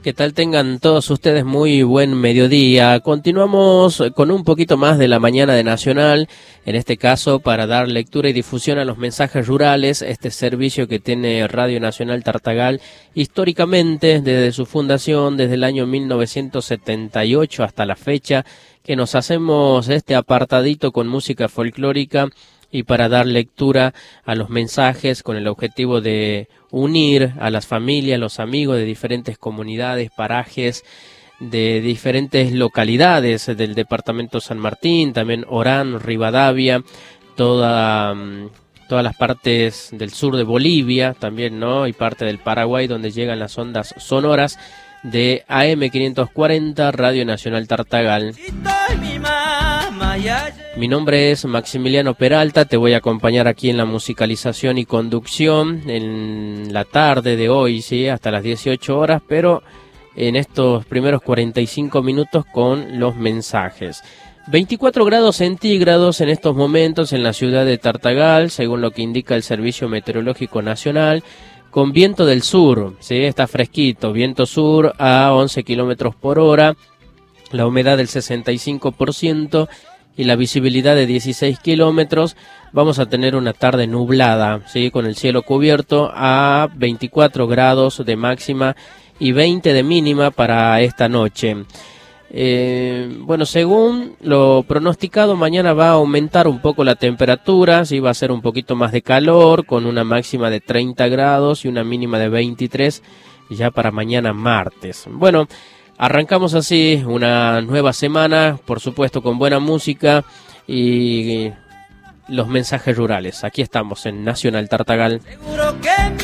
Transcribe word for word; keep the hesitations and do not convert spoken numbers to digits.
¿Qué tal? Tengan todos ustedes muy buen mediodía. Continuamos con un poquito más de la mañana de Nacional, en este caso para dar lectura y difusión a los mensajes rurales, este servicio que tiene Radio Nacional Tartagal históricamente desde su fundación, desde el año mil novecientos setenta y ocho hasta la fecha, que nos hacemos este apartadito con música folclórica y para dar lectura a los mensajes con el objetivo de unir a las familias, los amigos de diferentes comunidades, parajes, de diferentes localidades del departamento San Martín, también Orán, Rivadavia, toda, todas las partes del sur de Bolivia también, ¿no? Y parte del Paraguay, donde llegan las ondas sonoras de A M quinientos cuarenta, Radio Nacional Tartagal. Mi nombre es Maximiliano Peralta, te voy a acompañar aquí en la musicalización y conducción en la tarde de hoy, sí, hasta las dieciocho horas, pero en estos primeros cuarenta y cinco minutos con los mensajes. veinticuatro grados centígrados en estos momentos en la ciudad de Tartagal, según lo que indica el Servicio Meteorológico Nacional, con viento del sur, sí, está fresquito, viento sur a once kilómetros por hora, la humedad del sesenta y cinco por ciento y la visibilidad de dieciséis kilómetros. Vamos a tener una tarde nublada, ¿sí? Con el cielo cubierto a veinticuatro grados de máxima y veinte de mínima para esta noche. Eh, bueno, según lo pronosticado, mañana va a aumentar un poco la temperatura, sí, va a ser un poquito más de calor, con una máxima de treinta grados y una mínima de veintitrés ya para mañana martes. Bueno, arrancamos así una nueva semana, por supuesto con buena música y los mensajes rurales. Aquí estamos en Nacional Tartagal. Seguro que